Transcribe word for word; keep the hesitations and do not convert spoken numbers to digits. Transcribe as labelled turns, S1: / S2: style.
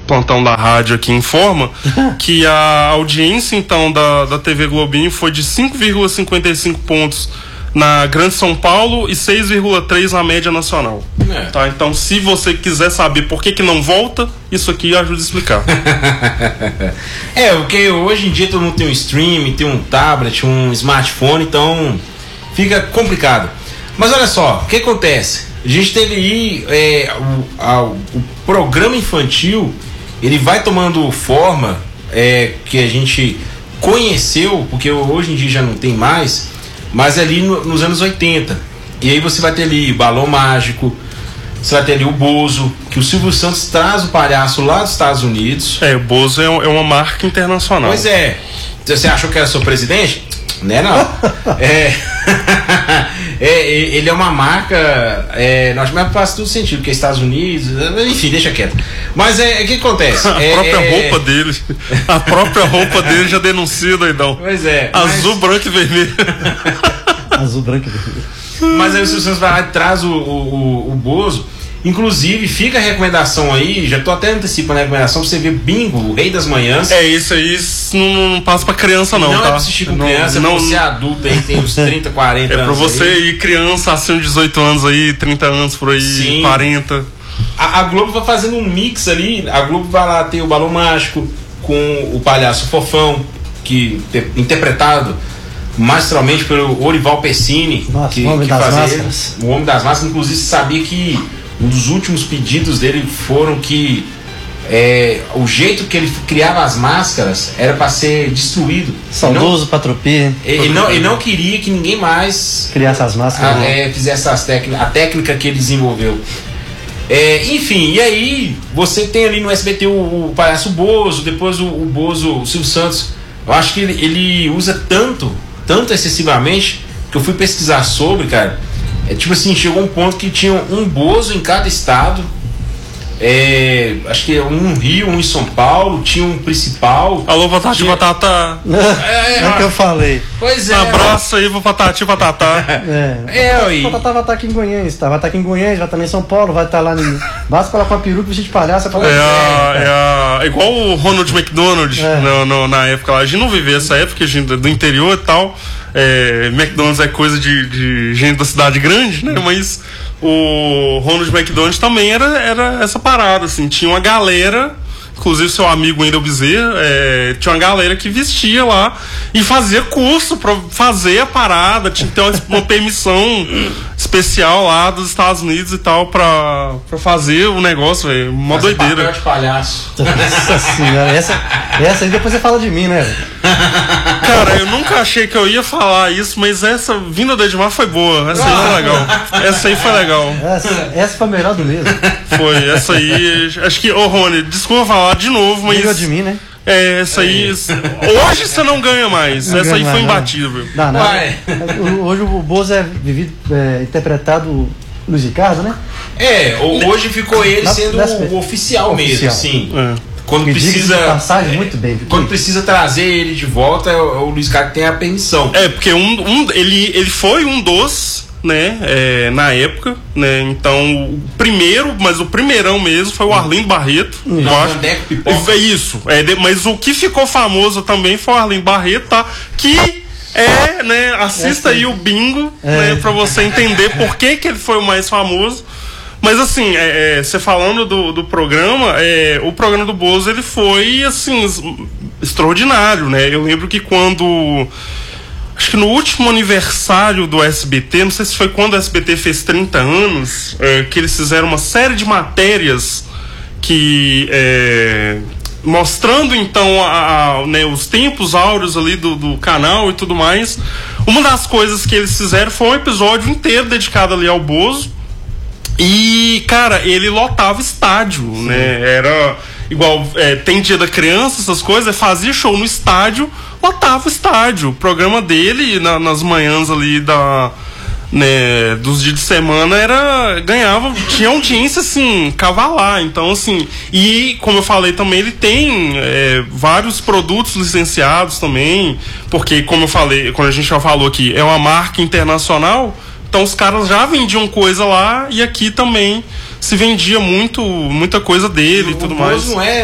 S1: plantão da rádio aqui informa que a audiência, então, da, da T V Globinho foi de cinco vírgula cinquenta e cinco pontos na Grande São Paulo e seis vírgula três na média nacional. É. Tá? Então, se você quiser saber por que que não volta, isso aqui ajuda a explicar.
S2: É, porque hoje em dia todo mundo tem um stream, tem um tablet, um smartphone, então fica complicado. Mas olha só, o que acontece? A gente teve aí é, o, a, o programa infantil, ele vai tomando forma é, que a gente conheceu, porque hoje em dia já não tem mais, mas ali no, nos anos oitenta. E aí você vai ter ali Balão Mágico, você vai ter ali o Bozo, que o Silvio Santos traz o palhaço lá dos Estados Unidos.
S1: É, o Bozo é, é uma marca internacional.
S2: Pois é. Você achou que era seu presidente? Né, não. é, é, ele é uma marca, é, nós mas faz tudo sentido, porque Estados Unidos, enfim, deixa quieto. Mas é, o que acontece?
S1: A
S2: é,
S1: própria
S2: é,
S1: roupa dele, a própria roupa dele já denuncia, doidão.
S2: Pois é.
S1: Azul, mas... branco e vermelho.
S3: Azul, branco e vermelho.
S2: Mas aí o Silvio Santos vai lá e traz o, o, o Bozo. Inclusive, fica a recomendação aí, já tô até antecipando a recomendação pra você ver Bingo, o Rei das Manhãs.
S1: É, isso aí isso não, não passa pra criança não,
S2: não
S1: tá?
S2: Não é pra assistir com
S1: não,
S2: criança,
S1: não,
S2: é pra você adulto aí, tem uns trinta, quarenta
S1: é
S2: anos.
S1: É pra você
S2: aí.
S1: ir criança acima de dezoito anos aí, trinta anos por aí, sim. quarenta.
S2: A, a Globo vai fazendo um mix ali, a Globo vai lá ter o Balão Mágico com o Palhaço Fofão, que te, interpretado magistralmente pelo Orival Pessini.
S3: Nossa,
S2: que,
S3: o Homem
S2: que
S3: das
S2: fazia
S3: Máscaras.
S2: Ele, o Homem das Máscaras, inclusive sabia que um dos últimos pedidos dele foram que é, o jeito que ele criava as máscaras era para ser destruído.
S3: Saudoso Patropi.
S2: Ele não, ele não queria que ninguém mais
S3: criasse as máscaras.
S2: A, é, fizesse as técnicas, a técnica que ele desenvolveu. É, enfim, e aí você tem ali no S B T o, o Palhaço Bozo, depois o, o Bozo, o Silvio Santos. Eu acho que ele, ele usa tanto, tanto excessivamente, que eu fui pesquisar sobre, cara. É tipo assim, chegou um ponto que tinha um Bozo em cada estado. É, acho que um no Rio, um em São Paulo, tinha um principal.
S1: Alô, Patati tinha... Batata.
S3: É, é o que eu falei.
S2: Pois é.
S1: Abraço aí pro Patati Batata.
S3: É.
S2: É, e...
S3: O Batata vai estar aqui em Goiânia, tá? Vai estar aqui em Goiânia, vai estar em São Paulo, vai estar lá em. Basta colocar uma peruca, vestir de palhaço.
S1: É, a, é a, é igual o Ronald McDonald é. no, no, na época lá. A gente não vivia essa época, a gente do interior e tal. É, McDonald's é coisa de, de gente da cidade grande, né? Mas o Ronald McDonald também era, era essa parada, assim. Tinha uma galera, inclusive seu amigo Wendel Bezerra, é, tinha uma galera que vestia lá e fazia curso pra fazer a parada. Tinha que ter uma, uma permissão especial lá dos Estados Unidos e tal pra, pra fazer o negócio, velho. Uma
S2: fazer
S1: doideira.
S2: Papel de palhaço.
S3: Nossa senhora, essa, essa aí depois você fala de mim, né?
S1: Cara, eu nunca achei que eu ia falar isso, mas essa vinda do Edmar foi boa. Essa aí foi legal. Essa aí foi legal.
S3: Essa, essa foi a melhor do mesmo.
S1: Foi, essa aí. Acho que, ô Rony, desculpa falar de novo, mas.
S3: Ganhou de mim, né?
S1: É, essa aí. Hoje você não ganha mais. Não essa ganha aí mais, foi imbatível.
S3: Dá nada. Hoje o Bozo é vivido, é, interpretado Luiz Ricardo, né?
S2: É, hoje ficou ele na, sendo o oficial, oficial mesmo, sim. É. Quando
S3: Me
S2: precisa
S3: passagem, é, muito bem.
S2: Quando precisa trazer ele de volta, é o, o Luiz Ricardo tem a permissão.
S1: É, porque um, um, ele, ele foi um dos, né, é, na época, né, então o primeiro, mas o primeirão mesmo foi o Arlindo Barreto.
S2: Hum.
S1: Eu acho. É isso, é, mas o que ficou famoso também foi o Arlindo Barreto, tá? Que é, né, assista é, aí o Bingo, é. né, pra você entender por que que ele foi o mais famoso. Mas assim, é, é, você falando do, do programa, é, o programa do Bozo, ele foi, assim, extraordinário, né? Eu lembro que quando... Acho que no último aniversário do S B T, não sei se foi quando o S B T fez trinta anos, é, que eles fizeram uma série de matérias que... É, mostrando, então, a, a, né, os tempos áureos ali do, do canal e tudo mais. Uma das coisas que eles fizeram foi um episódio inteiro dedicado ali ao Bozo. E, cara, ele lotava estádio, sim, né? Era igual, é, tem dia da criança, essas coisas, fazia show no estádio, lotava o estádio. O programa dele, na, nas manhãs ali da, né, dos dias de semana, era, ganhava, tinha audiência, assim, cavalar. Então, assim, e como eu falei também, ele tem é, vários produtos licenciados também, porque, como eu falei, quando a gente já falou aqui, é uma marca internacional. Então os caras já vendiam coisa lá e aqui também se vendia muito, muita coisa dele e tudo mais.
S2: Não é